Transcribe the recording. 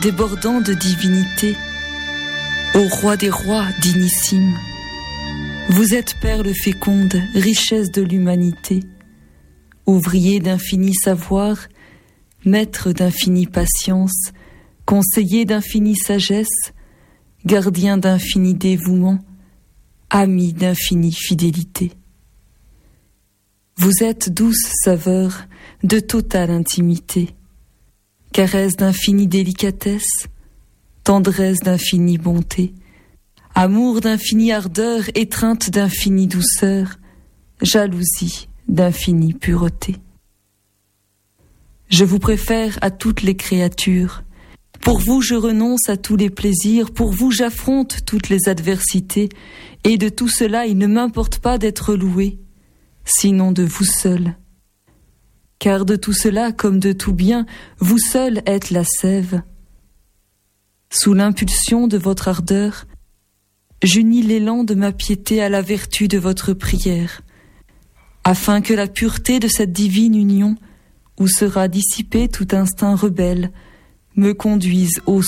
débordant de divinité, ô roi des rois, dignissime. Vous êtes perle féconde, richesse de l'humanité, ouvrier d'infini savoir, maître d'infinie patience, conseiller d'infinie sagesse, gardien d'infini dévouement, ami d'infinie fidélité. Vous êtes douce saveur de totale intimité, caresse d'infinie délicatesse, tendresse d'infinie bonté, amour d'infinie ardeur, étreinte d'infinie douceur, jalousie d'infinie pureté. Je vous préfère à toutes les créatures. Pour vous je renonce à tous les plaisirs, pour vous j'affronte toutes les adversités, et de tout cela il ne m'importe pas d'être loué, sinon de vous seul. Car de tout cela, comme de tout bien, vous seul êtes la sève. Sous l'impulsion de votre ardeur, j'unis l'élan de ma piété à la vertu de votre prière, afin que la pureté de cette divine union, où sera dissipé tout instinct rebelle, me conduise au